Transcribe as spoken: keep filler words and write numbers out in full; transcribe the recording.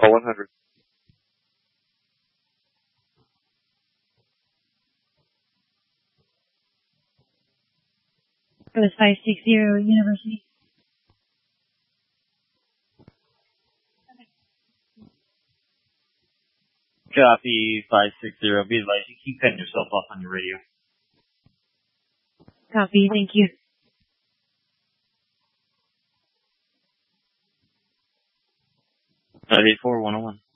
Oh, one hundred. It was five six zero University. Copy five six zero. Be advised, you keep cutting yourself off on your radio. Copy, thank you. nine eight four one oh one.